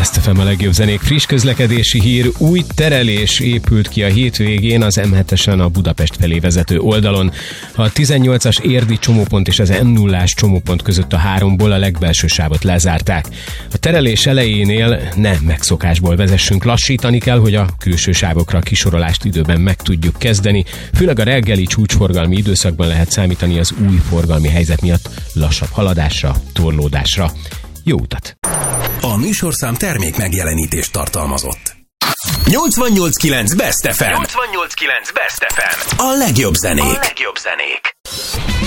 Best FM, a legjobb zenék. Friss közlekedési hír, új terelés épült ki a hétvégén az M7-esen a Budapest felé vezető oldalon. A 18-as érdi csomópont és az M0-ás csomópont között a 3-ból a legbelső sávot lezárták. A terelés elejénél nem megszokásból vezessünk, lassítani kell, hogy a külső sávokra a kisorolást időben meg tudjuk kezdeni. Főleg a reggeli csúcsforgalmi időszakban lehet számítani az új forgalmi helyzet miatt lassabb haladásra, torlódásra. Jó utat! A műsorszám termék megjelenítést tartalmazott. 88.9 Best FM. 88.9 Best FM. A legjobb zenék.